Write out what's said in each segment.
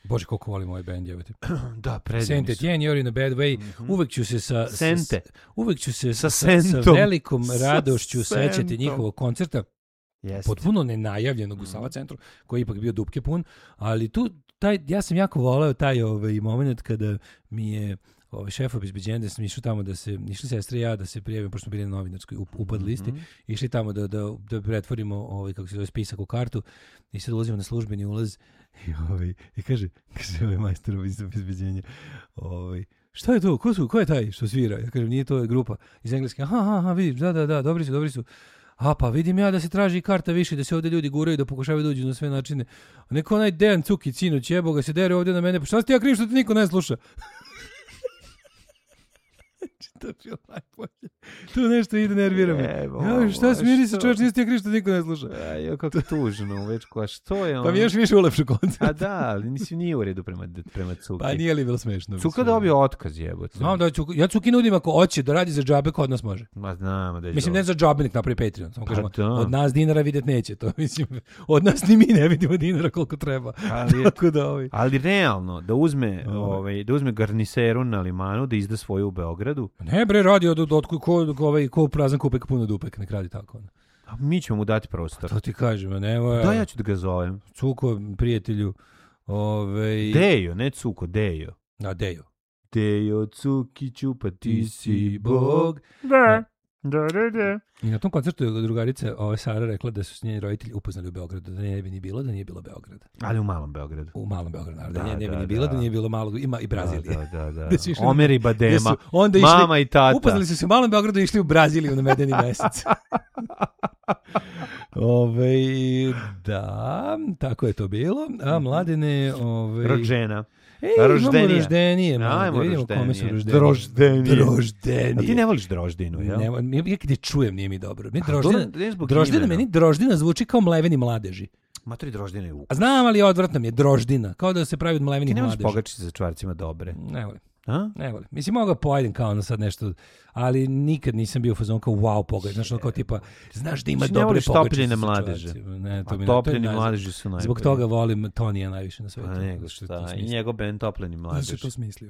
Bože, koliko volim ovaj band, jebate. Da, predivni Sente su. Tien, You're in a bad way. Uvek ću se sa velikom radošću sećati njihovog koncerta. Potpuno nenajavljenog u Sava centru, koji je ipak bio dupke pun, ali tu ja sam jako voleo taj moment kada mi je šef obezbeđenja, da sam išao tamo išli sestre i ja da se prijavim, pošto smo bili na novinarskoj upad listi, išli tamo da pretvorimo kako se zove spisak u kartu i sad ulazimo na službeni ulaz i kaže majstor obezbeđenja, šta je to, ko je taj što svira? Ja kažem, nije, to je grupa iz engleske. Aha, vidiš, da, dobri su. A pa vidim ja da se traži karta više, da se ovdje ljudi guraju, da pokušavaju da uđu na sve načine. Neko onaj Dejan Cukić, sinoć, jebo ga se dere ovdje na mene, pa šta si ti ja kriv što te niko ne sluša? To je bilo najbolje. Tu nešto ide, nervira me. Šta smiri se, čovječ, nisi ti ja kriv što te niko ne sluša? Kako tužno, već koja, što je ono? Pa mi još više ulepšu koncert. A da, ali nije u redu prema Cuki. Pa nije li bilo smešno? Cuka dobio otkaz, jebote. Znam da ja Cuki nudim ako hoće da radi za džabe, kod nas može. Ma znam da je. Mislim, ne za džabe, nek napravi Patreon. Samo kažemo, od nas dinara vidjet neće to. Mislim, od nas ni mi ne vidimo dinara koliko treba. Ali realno, da uzme garniseru na Limanu, da izda svoju u Beogradu. Ne bre, radi ko prazan kupek puno dupek, nek radi tako. A mi ćemo mu dati prostor. To ti kažem, Da, ja ću da ga zovem. Cuko, prijatelju. Dejo, ne Cuko, Dejo. Da, Dejo. Dejo, Cukiću, pa ti si Bog. Da. I na tom koncertu je drugarica Sara rekla da su s njeni roditelji upoznali u Beogradu, da ne bi ni bilo, da nije bilo Beograda. Ali u malom Beogradu. U malom Beogradu, naravno. Da ne bi ni bilo, da nije bilo malo, ima i Brazilije. Da. Omer i Badema, mama i tata. Upoznali su se u malom Beogradu i išli u Braziliju na medeni mesec. Da, tako je to bilo. A Mladene... Rođena. Imamo roždenije. Da vidimo kome su roždenije. A ti ne voliš droždinu, jel? Ja kada čujem nije mi dobro. Meni droždina zvuči kao mleveni mladeži. Matori, droždina je ukus. A znam, ali odvratna mi je droždina. Kao da se pravi od mlevenih mladeži. Ti nemaš pogačice za čvarcima dobre. Ne volim. Ne volim. Mislim, mogu pojedem kao ono sad nešto, ali nikad nisam bio u fazonu kao wow pogač. Znaš, ono kao tipa, znaš da ima dobre pogačice za čvarcima. Topljeni mladeži su najbolji. Zbog toga volim Tonija najviše na svetu. I njegov band Topleni mladež. Znaš što smislio.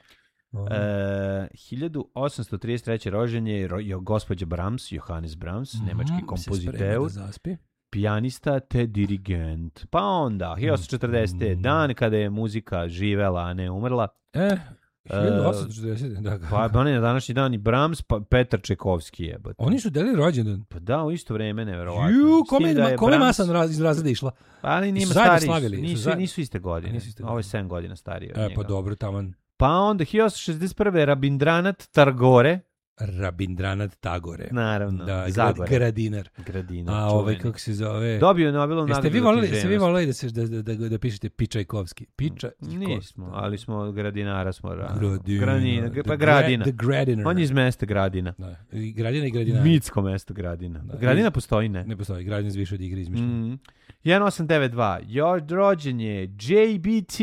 1833. rođen je gospođa Brahms, Johannes Brahms, nemački kompoziter, pijanista te dirigent. Pa onda, 1840. dan kada je muzika živela, a ne umrla. 1840. Pa on je na današnji dan i Brahms, pa Petar Čajkovski jebote. Oni su delili rođendan. Pa da, u isto vreme, neverovatno. Kome masa iz razreda išla? Ali njima stariji, nisu iste godine. Ovo je 7 godina stariji od njega. Pa dobro, taman. Pa onda 1861. Rabindranath Tagore. Rabindranath Tagore. Naravno. Da, Gradinar. A kako se zove? Dobio je Nobelovu nagradu. Jeste vi volili da pišete Pičajkovski? Nismo, ali smo Gradinara smo Gradina. On je iz mesta Gradina. Da. I Gradina i Gradinar. Mitsko mesto Gradina. Da. Gradina postoji, ne? Ne postoji. Gradina više od igre izmišljena. 1892. Rođen je JBT,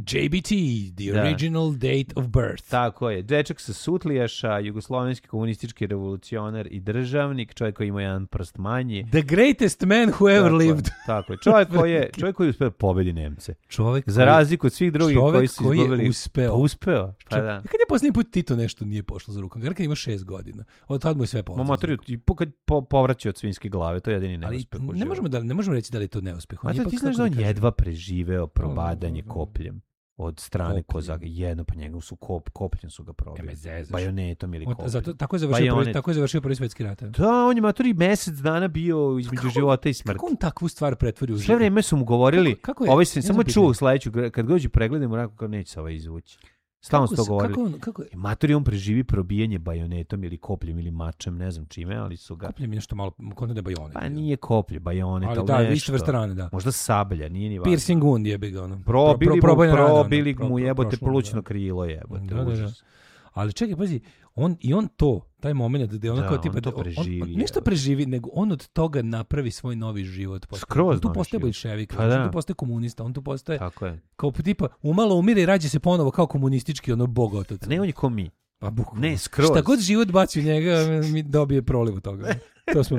the original date of birth. Tako je. Dečak sa Sutlijaša, jugoslovenski komunistički revolucionar i državnik, čovjek koji ima jedan prst manji. The greatest man who ever lived. Tako je. Čovjek koji je uspeo pobedi Nemce. Za razliku od svih drugih koji su izgubili. Uspeo. Pa da. Kad je posljednji put Tito nešto nije pošlo za rukom? Kad ima 6 godina. Od tad mu je sve pošlo. Kad povraća od svinjske glave, to je jedini neuspeh. Ne možemo reći da li je to neuspeh. Ti znaš da on jedva preživeo probadanje kopljem od strane Kozaka. Jedno, pa njega su kopljem su ga probili. Bajonetom ili kopljem. Zato tako je završio Prvi svjetski rat. Da, on je matori mesec dana bio između života i smrti. Kako on takvu stvar pretvori u život? Sve vreme su mu govorili, ovaj se samo čuo sledeću, kad dođe pregledamo, rekao neće se ovaj izvući. Stalno su to govorili. Matori on preživi probijanje bajonetom ili kopljem ili mačem, ne znam čime, ali su ga... Kopljem je nešto malo, kod da je bajonet. Pa nije koplje, bajonet, ali da, isto vrste rane, da. Možda sablja, nije ni važno. Piercing wound jebe ga ono. Probili mu jebote plućno krilo jebote. Da. Ali čekaj, pazi, on taj moment da je ono kao tipa on nešto preživi, nego on od toga napravi svoj novi život. On tu postaje boljševik, on tu postaje komunista, on tu postaje kao tipa umalo umire i rađe se ponovo kao komunistički ono bog otac. Ne, on je ko mi. Pa bukvalno. Ne, skroz. Šta god život baci u njega, mi dobije proliv od toga. To smo mi.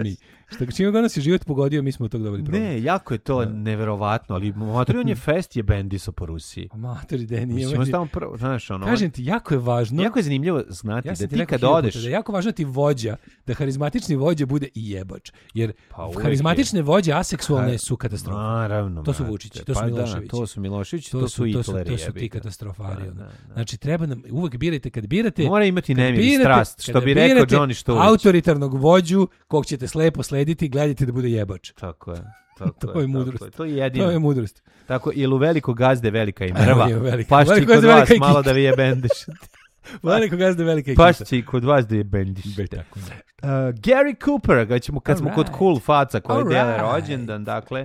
Što čime god nas je život pogodio, mi smo od tog dobili problem. Ne, jako je to neverovatno, ali Matori on je fest je bendiso po Rusiji. Matori, Deni. Mislim, tamo prvo, znaš, ono... Kažem ti, jako je važno... Jako je zanimljivo znati da ti kad odeš... Da je jako važno ti vođa, da harizmatični vođa bude i jebač. Jer harizmatične vođe aseksualne su katastrofa. Naravno. To su Vučići, to su Miloševići. To su Miloševići, to su Hitleri. To su ti katastrofari. Znači, treba nam, uvek birajte, kad birate... Mora imati nemir i strast, što bi rekao Johnny Štulić. Autoritarnog vođu, kog ćete slepo slediti, gledajte da bude jebač. Tako je. To je mudrost. To je jedino. To je mudrost. Tako, ili u veliko gazde velika i mrva. Pašći kod vas malo da vi je bendišete. Veliko gazde velika ekipa. Pašći kod vas da je bendišete. Gary Cooper, kad smo kod cool faca koji dele rođendan, dakle,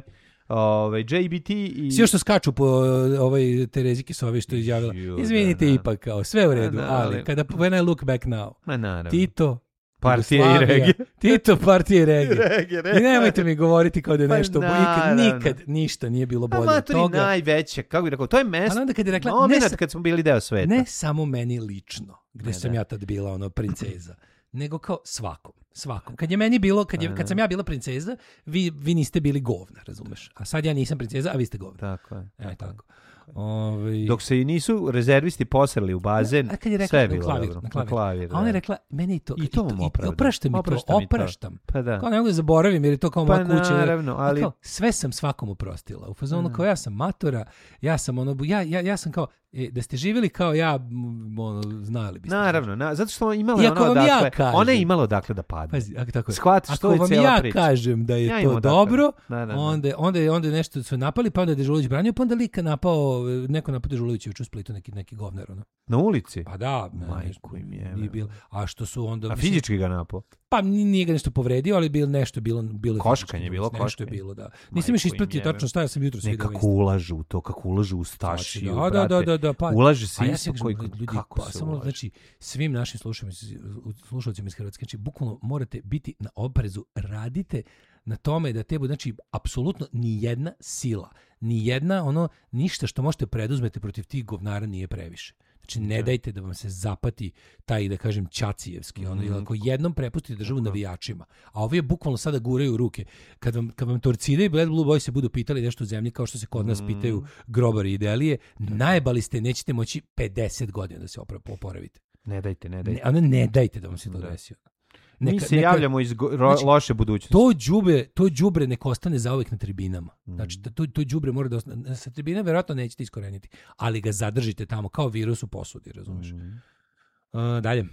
JBT i... Svi što skaču po Tereziki Sovi što je izjavila. Izvinite ipak, kao sve u redu, ali kada when I look back now, Tito, partije i regije. Tito, partije i regije. I nemojte mi govoriti kao da je nešto, nikad ništa nije bilo bolje od toga. Najveće, kako bih rekao, to je mesto, kad smo bili deo sveta. Ne samo meni lično, gde sam ja tad bila princeza, nego kao svakom. Kad je meni bilo, kad sam ja bila princeza, vi niste bili govna, razumeš? A sad ja nisam princeza, a vi ste govna. Tako je. Tako. Dok se i nisu rezervisti posrali u bazen, sve je bilo dobro. Na klavir. A ona je rekla, meni to... I to vam opravdam. Opraštam. Pa da. Kao ne mogu da zaboravim, jer je to kao moja kuća. Pa naravno, ali... Kao, sve sam svakom oprostila. U fazonu kao ja sam matora, ja sam ja sam kao, da ste živjeli kao ja, znali biste. Naravno, zato što ona je imala odakle da padne. Pazi, tako je. Shvatiš, što je cijela priča. Ako vam ja kažem da je to dobro, onda nešto su napali, pa onda je Dežulović branio, pa onda lika napao, neko napao Dežulovića u Splitu, neki govnar. Na ulici? Pa da. Majku im je. A što su onda... A fizički ga napao? Pa nije ga nešto povredio, ali bilo koškanje, bilo koškanje. Nešto je bilo, da. Nisam još ispratio tačno šta, ja sam jutros vidio. Nekako ulažu u to, kako ulažu u Stašiju, da, pa ulaže se isto koji ljudi, kako se ulaže. Znači, svim našim slušalcima iz Hrvatske, znači, bukvalno morate biti na oprezu, radite na tome da te bude, znači, apsolutno ni jedna sila, ni jedna ništa što možete preduzmeti protiv tih govnara nije previše. Znači, ne dajte da vam se zapati taj, da kažem, Ćacijevski. Ako jednom prepustite državu navijačima, a ovi je bukvalno sada guraju u ruke. Kad vam Torcida i Bled Blue Boys se budu pitali nešto u zemlji, kao što se kod nas pitaju grobari i delije, najbali ste, nećete moći 50 godina da se oporavite. Ne dajte. Ne dajte da vam se to desi. Mi se javljamo iz loše budućnosti. To đubre nek ostane zauvek na tribinama. Znači, to đubre mora da ostane. Sa tribina verovatno nećete iskoreniti, ali ga zadržite tamo kao virus u posudi, razumeš? Dalje.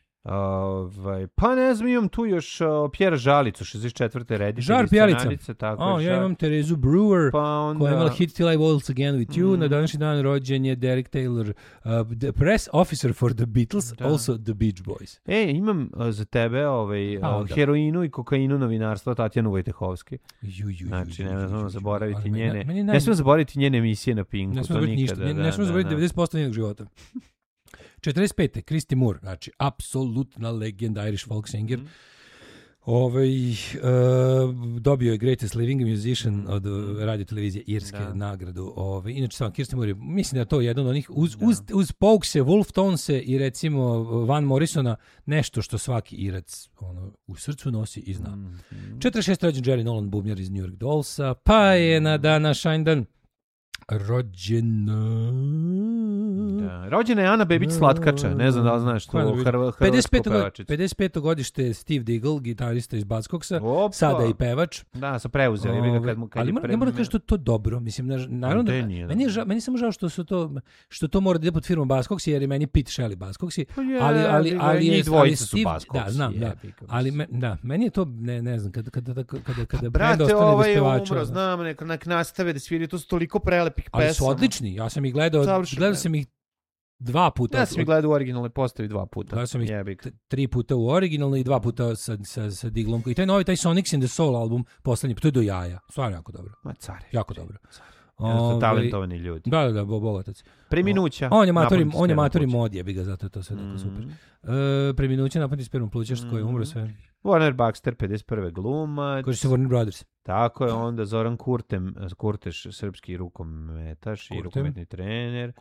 Pa ne znam, imam tu još Pjera Žalicu, 64. reditelj. Žar Pjelica. Ja imam Terezu Brewer, koja je imala hit Till I Waltz Again With You. Na današnji dan rođen je Derek Taylor, the press officer for the Beatles, also the Beach Boys. Imam za tebe heroinu i kokainu novinarstva Tatjanu Vojtehovski. Znači, ne smemo zaboraviti njene. Ne smemo zaboraviti njene emisije na Pinku. Ne smemo zaboraviti 90% njenog života. 45. Christy Moore, znači apsolutna legenda, Irish folk singer. Dobio je Greatest Living Musician od radio televizije Irske nagradu. Inače sam Christy Moore, mislim da je to jedan od onih uz Pokese, Wolf Tonese i recimo Van Morrisona, nešto što svaki Irac u srcu nosi i zna. 46. rođen Jerry Nolan, bubnjar iz New York Dollsa, pa je na današnji dan rođena je Ana Bebić Slatkača, ne znam da li znaš to, hrvatsko pevačica. 55. godište Steve Diggle, gitarista iz Buzzcocksa, sada i pevač. Da, su preuzeli. Ali ne moram da kažem što je to dobro. Mislim, naravno, meni samo žao što to mora da ide pod firmom Buzzcocks, jer je meni Pete Shelley Buzzcocks, ali je dvojica su Buzzcocks. Da, znam, ali meni je to, ne znam, kada brate, ovaj je umro, znam, nek nastave da sviri, to su toliko prelepih pesama. Ali su odlični, ja sam ih gledao sam ih 2 puta. Ja sam ih gledao u originalnoj postavi 2 puta. Gledao sam ih 3 puta u originalnoj i 2 puta sa Diglom. I taj novi, taj Sonics in the Soul album, poslednji, to je do jaja. Stvarno jako dobro. Jako dobro. Talentovani ljudi. Da, bogatac. Preminuća. On je matori mod, jebi ga, zato je to sve tako super. Preminuća napad iz Pernom Plućaš, koji je umro sve. Warner Baxter, 51. glumac. Koji su Warner Brothers. Tako je, onda Zoran Kurteš, srpski rukometaš i rukometni trener.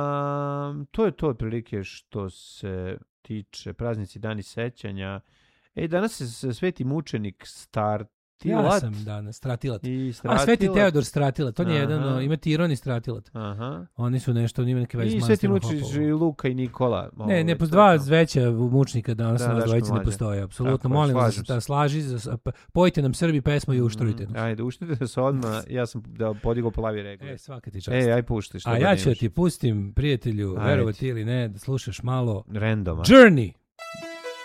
Pa, to je to otprilike što se tiče praznici, dani sećanja Danas se sveti mučenik Stratilat. Ja sam danas, Stratilat. A Sveti Teodor Stratilat, on je jedan, ima Tiron i Stratilat. Aha. Oni su nešto, on ima neke veze s Sveti mučenik i Luka i Nikola. Ne, dva veća mučnika danas na dvojici ne postoje, apsolutno. Molim vas, slaži, pojite nam Srbi pesmu i uštrujte nas. Ajde, uštrujte se odmah, ja sam podigao plavi regler. Svaka ti čast. Aj pušti. A ja ću ti pustim, prijatelju, verovati ili ne, da slušaš malo Randoma. Journey.